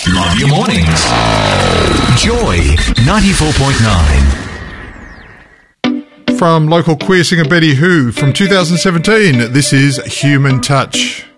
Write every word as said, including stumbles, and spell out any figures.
Love your mornings. Joy ninety-four point nine. From local queer singer Betty Who from two thousand seventeen, this is Human Touch.